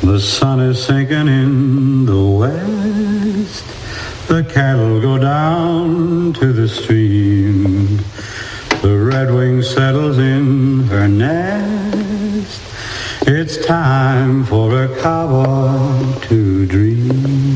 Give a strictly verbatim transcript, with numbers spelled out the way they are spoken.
The sun is sinking in the west. The cattle go down to the stream. The redwing settles in her nest. It's time for a cowboy to dream.